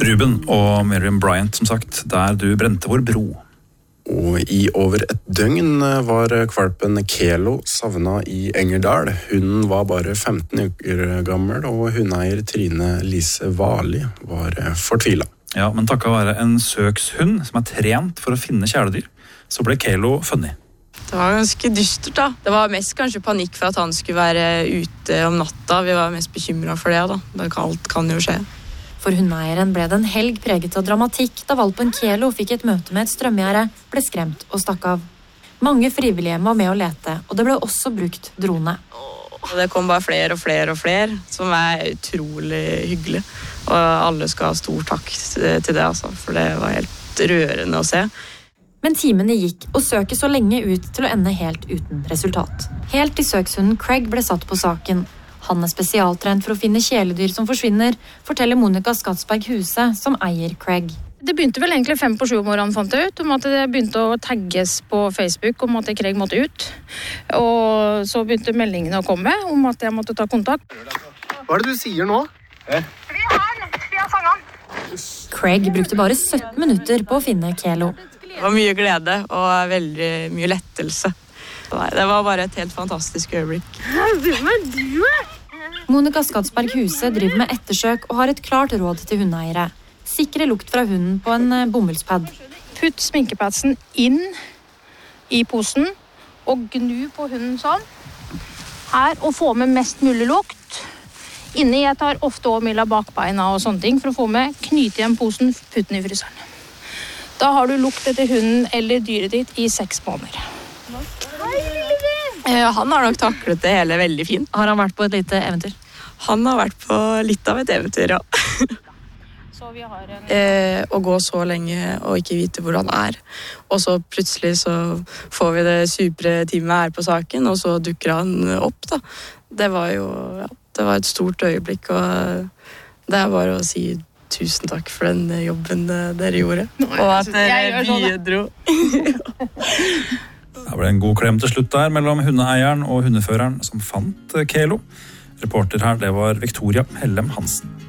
Ruben og Miriam Bryant, som sagt, der du brente vår bro. Og i over et døgn var kvalpen Kelo savnet i Engerdal. Hunden var bare 15 uker gammel, og hundeeier Trine Lise Vali var fortvilet. Ja, men takket være en søkshund som trent for å finne kjæledyr, så ble Kelo funnet. Det var ganske dystert da. Det var mest kanskje panikk for at han skulle være ute om natta. Vi var mest bekymret for det da. Alt kan jo skje. For hundeeieren ble det en helg preget av dramatikk da valpen Kelo fikk et møte med et strømgjerde, ble skremt og stakk av. Mange frivillige var med å lete, og det ble også brukt drone. Det kom bare flere og flere og flere, som utrolig hyggelig. Og alle skal ha stor takk til det, altså, for det var helt rørende å se. Men timene gikk, og søket så lenge ut til å ende helt uten resultat. Helt til søkshunden Craig ble satt på saken. Han spesialtrent for å finne kjæledyr som forsvinner, forteller Monica Skatsberg Huse, som eier Craig. Det begynte vel egentlig 5 på 7 om morgenen, fant jeg ut, om at det begynte å tagges på Facebook om at Craig måtte ut. Og så begynte meldingene å komme om at jeg måtte ta kontakt. Hva det du sier nå? Vi har fanget han. Craig brukte bare 17 minutter på å finne Kelo. Det var mye glede og veldig mye lettelse. Det var bare et helt fantastisk øyeblikk. Hvem du? Monica Skatsberg Huse driver med ettersøk og har et klart råd til hundeeiere. Sikre lukt fra hunden på en bomullspad. Putt sminkepadsen inn i posen og gnu på hunden sånn. Her, og få med mest mulig lukt. Inni jeg tar ofte også Milla bakbeina og sånne ting for å få med. Knyte igjen posen, putt den i fryseren. Da har du lukt etter hunden eller dyret ditt i 6 måneder. Han har nok taklet det hele veldig fint. Har han vært på et lite eventyr? Han har vært på litt av et eventyr, ja. Så vi har å gå så lenge og ikke vite hvor han og så plutselig så får vi det supre teamet her på saken, og så dukker han opp da. Det var jo det var et stort øyeblikk, og det bare å si tusen takk for den jobben dere gjorde, og at dere bidro. Det ble en god klem til slutt der mellom hundeeieren og hundeføreren som fant Kelo. Reporter her, det var Victoria Hellem Hansen.